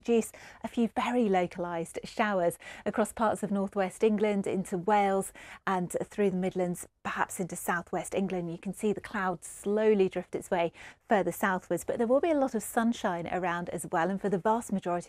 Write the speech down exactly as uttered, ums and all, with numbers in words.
Produce a few very localised showers across parts of northwest England into Wales and through the Midlands, perhaps into southwest England. You can see the cloud slowly drift its way further southwards, but there will be a lot of sunshine around as well, and for the vast majority